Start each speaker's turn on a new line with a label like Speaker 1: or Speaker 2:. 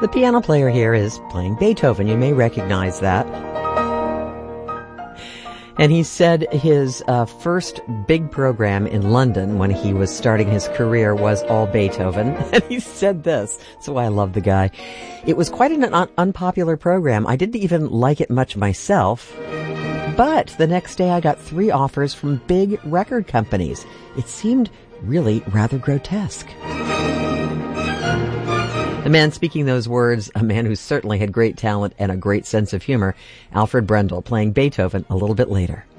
Speaker 1: The piano player here is playing Beethoven. You may recognize that. And he said his first big program in London when he was starting his career was all Beethoven. And he said this. That's why I love the guy. It was quite an unpopular program. I didn't even like it much myself. But the next day I got 3 offers from big record companies. It seemed really rather grotesque. The man speaking those words, a man who certainly had great talent and a great sense of humor, Alfred Brendel, playing Beethoven a little bit later.